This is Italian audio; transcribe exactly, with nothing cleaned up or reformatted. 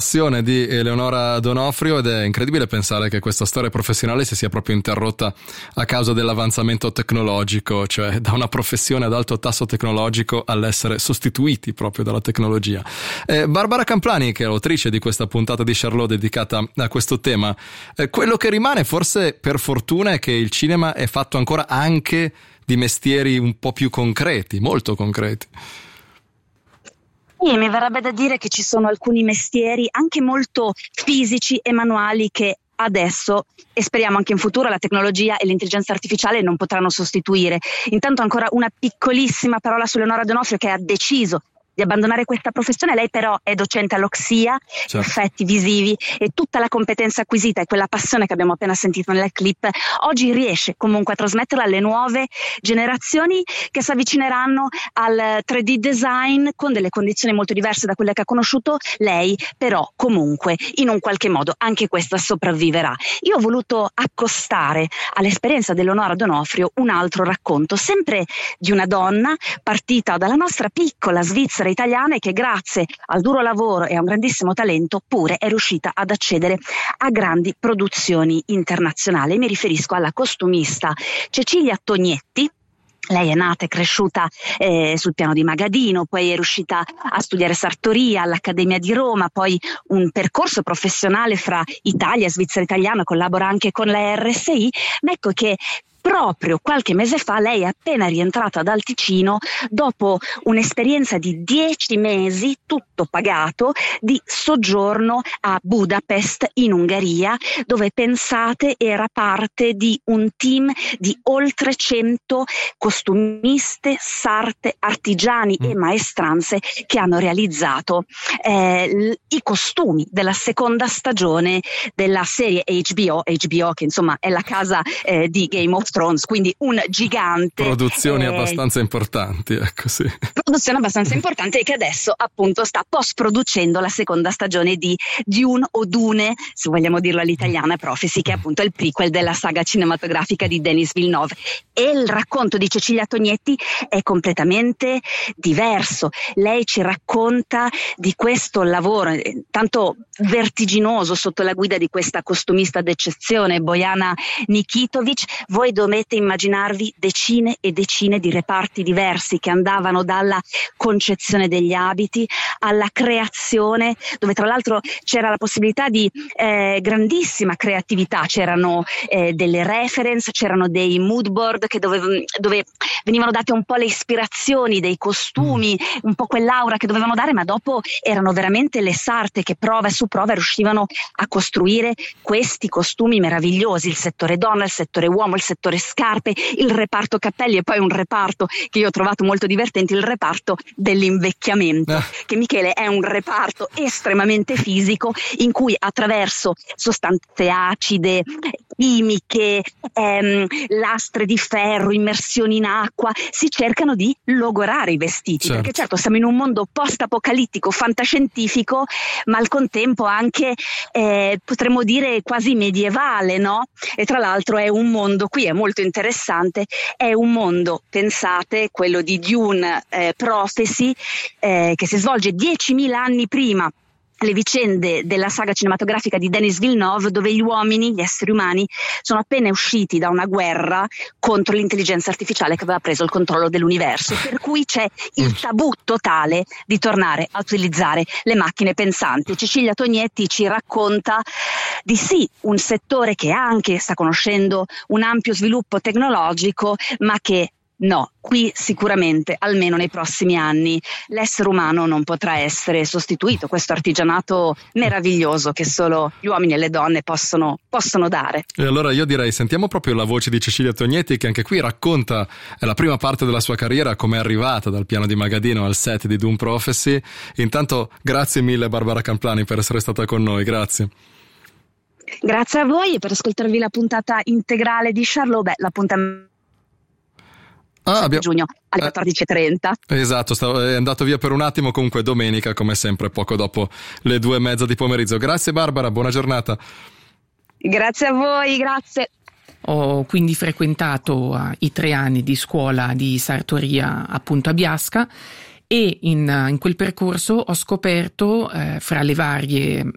passione di Eleonora D'Onofrio, ed è incredibile pensare che questa storia professionale si sia proprio interrotta a causa dell'avanzamento tecnologico, cioè da una professione ad alto tasso tecnologico all'essere sostituiti proprio dalla tecnologia. Eh, Barbara Camplani, che è l'autrice di questa puntata di Charlot dedicata a questo tema, eh, quello che rimane forse per fortuna è che il cinema è fatto ancora anche di mestieri un po' più concreti, molto concreti. Sì, mi verrebbe da dire che ci sono alcuni mestieri anche molto fisici e manuali che adesso, e speriamo anche in futuro, la tecnologia e l'intelligenza artificiale non potranno sostituire. Intanto ancora una piccolissima parola su Eleonora D'Onofrio, che ha deciso di abbandonare questa professione. Lei però è docente all'Oxia, certo. Effetti visivi, e tutta la competenza acquisita e quella passione che abbiamo appena sentito nella clip oggi riesce comunque a trasmetterla alle nuove generazioni che si avvicineranno al tre D design con delle condizioni molto diverse da quelle che ha conosciuto lei, però comunque in un qualche modo anche questa sopravviverà. Io ho voluto accostare all'esperienza di Eleonora D'Onofrio un altro racconto, sempre di una donna partita dalla nostra piccola Svizzera italiana e che grazie al duro lavoro e a un grandissimo talento pure è riuscita ad accedere a grandi produzioni internazionali. Mi riferisco alla costumista Cecilia Tognetti. Lei è nata e cresciuta eh, sul piano di Magadino, poi è riuscita a studiare sartoria all'Accademia di Roma, poi un percorso professionale fra Italia e Svizzera italiana, collabora anche con la R S I, ma ecco che proprio qualche mese fa lei è appena rientrata dal Ticino dopo un'esperienza di dieci mesi, tutto pagato, di soggiorno a Budapest in Ungheria, dove pensate era parte di un team di oltre cento costumiste, sarte, artigiani mm. e maestranze che hanno realizzato eh, i costumi della seconda stagione della serie H B O, H B O che insomma è la casa eh, di Game of Thrones, quindi un gigante. Produzioni eh, abbastanza importanti, ecco sì. Produzione abbastanza importante e che adesso appunto sta post-producendo la seconda stagione di Dune o Dune, se vogliamo dirlo all'italiana, Prophecy, che è appunto il prequel della saga cinematografica di Denis Villeneuve. E il racconto di Cecilia Tognetti è completamente diverso. Lei ci racconta di questo lavoro eh, tanto vertiginoso sotto la guida di questa costumista d'eccezione, Bojana Nikitovic. Voi dovete immaginarvi decine e decine di reparti diversi che andavano dalla concezione degli abiti alla creazione, dove tra l'altro c'era la possibilità di eh, grandissima creatività, c'erano eh, delle reference, c'erano dei mood board che dove, dove venivano date un po' le ispirazioni dei costumi, un po' quell'aura che dovevano dare, ma dopo erano veramente le sarte che prova su prova riuscivano a costruire questi costumi meravigliosi, il settore donna, il settore uomo, il settore scarpe, il reparto cappelli e poi un reparto che io ho trovato molto divertente, il reparto dell'invecchiamento, eh. che Michele è un reparto estremamente fisico in cui attraverso sostanze acide, chimiche, ehm, lastre di ferro, immersioni in acqua, si cercano di logorare i vestiti, certo. perché certo siamo in un mondo post-apocalittico, fantascientifico, ma al contempo anche eh, potremmo dire quasi medievale, no? E tra l'altro è un mondo, qui è molto interessante, è un mondo, pensate, quello di Dune eh, Prophecy, eh, che si svolge diecimila anni prima le vicende della saga cinematografica di Denis Villeneuve, dove gli uomini, gli esseri umani, sono appena usciti da una guerra contro l'intelligenza artificiale che aveva preso il controllo dell'universo, per cui c'è il tabù totale di tornare a utilizzare le macchine pensanti. Cecilia Tognetti ci racconta di sì, un settore che anche sta conoscendo un ampio sviluppo tecnologico, ma che no, qui sicuramente, almeno nei prossimi anni, l'essere umano non potrà essere sostituito, questo artigianato meraviglioso che solo gli uomini e le donne possono, possono dare. E allora io direi, sentiamo proprio la voce di Cecilia Tognetti, che anche qui racconta la prima parte della sua carriera, come è arrivata dal piano di Magadino al set di Dune Prophecy. Intanto grazie mille Barbara Camplani per essere stata con noi, grazie. Grazie a voi e per ascoltarvi la puntata integrale di Charlot, beh, l'appuntamento Ah, abbiamo... giugno alle quattordici e trenta. Esatto, stavo, è andato via per un attimo, comunque domenica come sempre poco dopo le due e mezza di pomeriggio. Grazie Barbara, buona giornata. Grazie a voi, grazie. Ho quindi frequentato uh, i tre anni di scuola di sartoria appunto a Biasca e in, in quel percorso ho scoperto eh, fra le varie